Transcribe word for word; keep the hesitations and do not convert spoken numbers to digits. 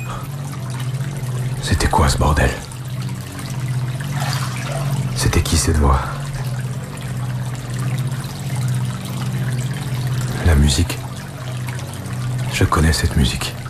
C'était quoi ce bordel? C'était qui cette voix? La musique. Je connais cette musique.